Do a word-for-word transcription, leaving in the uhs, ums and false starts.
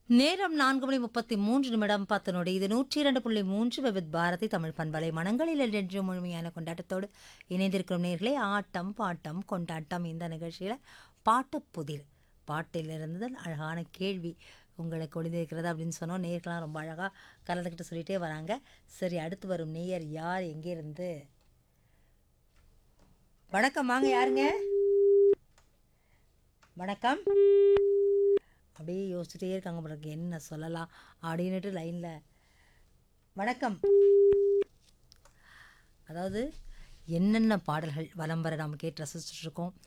நேரம் நான்கு மணி முப்பத்தி மூன்று நிமிடம் பத்து நொடி. இது நூற்றி இரண்டு புள்ளி மூன்று விவித் பாரதி தமிழ் பண்பலை. மனங்களில் என்றென்றும் முழுமையான கொண்டாட்டத்தோடு இணைந்திருக்கும் நேர்களே, ஆட்டம் பாட்டம் கொண்டாட்டம் இந்த நிகழ்ச்சியில் பாட்டு புதிர் பாட்டிலிருந்து அழகான கேள்வி உங்களுக்கு ஒளிந்திருக்கிறது அப்படின்னு சொன்னோம். நேர்கள்லாம் ரொம்ப அழகாக கலந்துக்கிட்டு சொல்லிகிட்டே வராங்க. சரி, அடுத்து வரும் நேயர் யார், எங்கேருந்து? வணக்கம், வாங்க. யாருங்க? வணக்கம். அப்படியே யோசிச்சுட்டே இருக்காங்க போல இருக்கு, என்ன சொல்லலாம் அப்படின்னுட்டு லைனில். வணக்கம். அதாவது என்னென்ன பாடல்கள் வலம் வர நாம் கேட்டு ரசிச்சுட்ருக்கோம்.